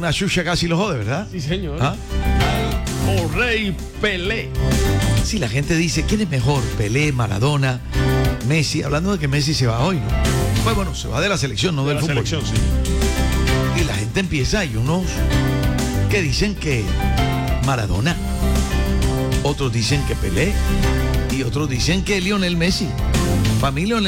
una chucha casi lo jode, ¿verdad? Sí, señor. ¿Ah? O Rey Pelé. Sí, la gente dice, ¿quién es mejor? Pelé, Maradona, Messi. Hablando de que Messi se va hoy, ¿no? Pues bueno, se va de la selección, no De del la fútbol. selección, sí. Y la gente empieza, hay unos que dicen que Maradona, otros dicen que Pelé y otros dicen que Lionel Messi. Para mí Lionel